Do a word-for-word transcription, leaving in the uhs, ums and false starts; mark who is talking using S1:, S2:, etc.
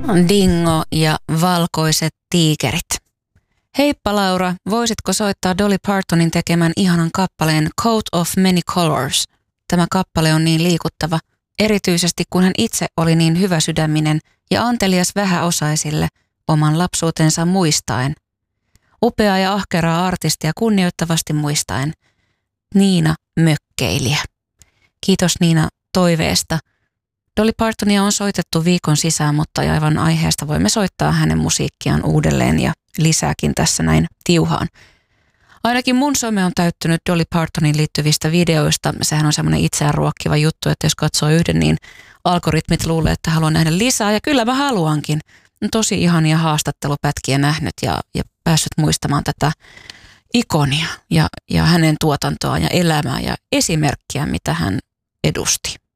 S1: Dingo ja valkoiset tiikerit. Heippa Laura, voisitko soittaa Dolly Partonin tekemän ihanan kappaleen Coat of Many Colors? Tämä kappale on niin liikuttava, erityisesti kun hän itse oli niin hyväsydäminen ja antelias vähäosaisille oman lapsuutensa muistaen. Upea ja ahkeraa artistia kunnioittavasti muistaen. Niina Mökkeilijä. Kiitos Niina toiveesta. Dolly Partonia on soitettu viikon sisään, mutta aivan aiheesta voimme soittaa hänen musiikkiaan uudelleen ja lisääkin tässä näin tiuhaan. Ainakin mun some on täyttynyt Dolly Partonin liittyvistä videoista. Sehän on semmoinen itseään ruokkiva juttu, että jos katsoo yhden, niin algoritmit luulee, että haluan nähdä lisää. Ja kyllä mä haluankin. Tosi ihania haastattelupätkiä nähnyt ja, ja päässyt muistamaan tätä ikonia ja, ja hänen tuotantoaan ja elämää ja esimerkkiä, mitä hän edusti.